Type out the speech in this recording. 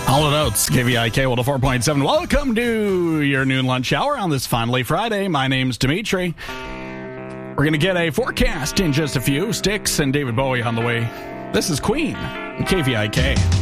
All Notes, KVIK 104.7. Welcome to your noon lunch hour on this finally Friday. My name's Dimitri. We're going to get a forecast in just a few. Styx and David Bowie on the way. This is Queen, KVIK.